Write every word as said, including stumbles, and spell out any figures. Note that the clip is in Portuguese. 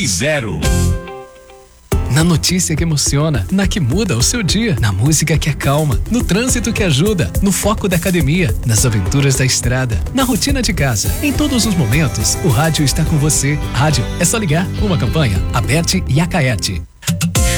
e zero. Na notícia que emociona, na que muda o seu dia, na música que acalma, no trânsito que ajuda, no foco da academia, nas aventuras da estrada, na rotina de casa. Em todos os momentos, o rádio está com você. Rádio é só ligar. Uma campanha, Aberte e Acaerte.